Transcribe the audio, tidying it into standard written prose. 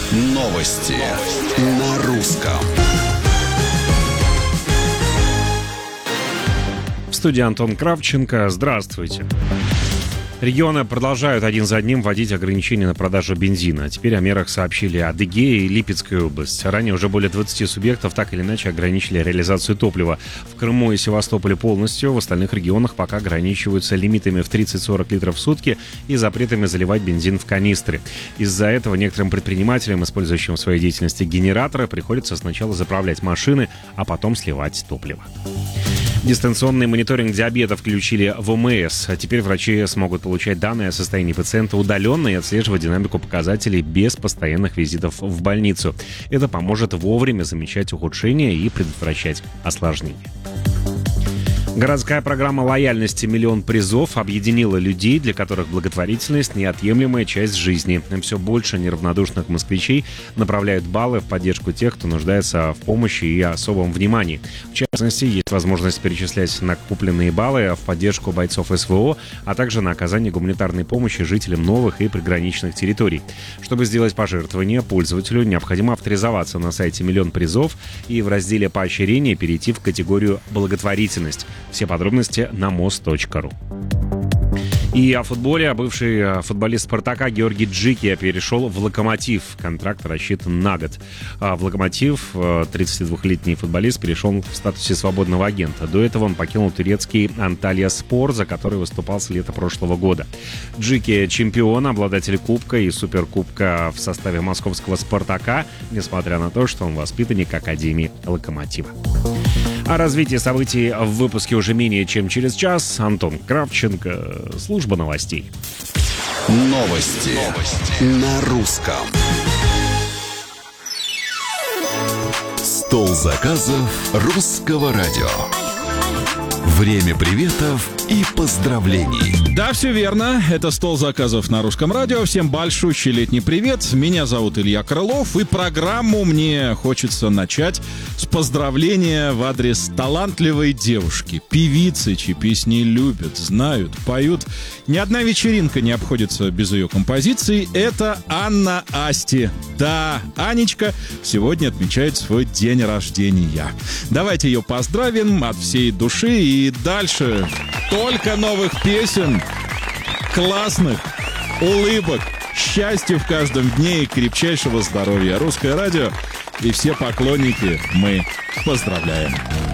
Новости на русском. В студии Антон Кравченко. Здравствуйте. Регионы продолжают один за одним вводить ограничения на продажу бензина. Теперь о мерах сообщили Адыгея и Липецкая область. Ранее уже более 20 субъектов так или иначе ограничили реализацию топлива. В Крыму и Севастополе полностью, в остальных регионах пока ограничиваются лимитами в 30-40 литров в сутки и запретами заливать бензин в канистры. Из-за этого некоторым предпринимателям, использующим в своей деятельности генераторы, приходится сначала заправлять машины, а потом сливать топливо. Дистанционный мониторинг диабета включили в ОМС. А теперь врачи смогут получать данные о состоянии пациента удаленно и отслеживать динамику показателей без постоянных визитов в больницу. Это поможет вовремя замечать ухудшения и предотвращать осложнения. Городская программа лояльности «Миллион призов» объединила людей, для которых благотворительность – неотъемлемая часть жизни. Все больше неравнодушных москвичей направляют баллы в поддержку тех, кто нуждается в помощи и особом внимании. В частности, есть возможность перечислять накопленные баллы в поддержку бойцов СВО, а также на оказание гуманитарной помощи жителям новых и приграничных территорий. Чтобы сделать пожертвование, пользователю необходимо авторизоваться на сайте «Миллион призов» и в разделе «Поощрение» перейти в категорию «Благотворительность». Все подробности на most.ru. И о футболе. Бывший футболист «Спартака» Георгий Джикия перешел в «Локомотив». Контракт рассчитан на год. В «Локомотив» 32-летний футболист перешел в статусе свободного агента. До этого он покинул турецкий «Анталия-Спор», за который выступал с лета прошлого года. Джикия — чемпион, обладатель кубка и суперкубка в составе московского «Спартака», несмотря на то, что он воспитанник Академии «Локомотива». О развитии событий в выпуске уже менее чем через час. Антон Кравченко, служба новостей. Новости на русском. Стол заказов русского радио. Время приветов и поздравлений. Да, все верно. Это стол заказов на русском радио. Всем большущий летний привет. Меня зовут Илья Крылов. И программу мне хочется начать с поздравления в адрес талантливой девушки. Певицы, чьи песни любят, знают, поют. Ни одна вечеринка не обходится без ее композиций. Это Анна Асти. Да, Анечка сегодня отмечает свой день рождения. Давайте ее поздравим от всей души. И дальше только новых песен, классных, улыбок, счастья в каждом дне и крепчайшего здоровья. Русское радио и все поклонники мы поздравляем.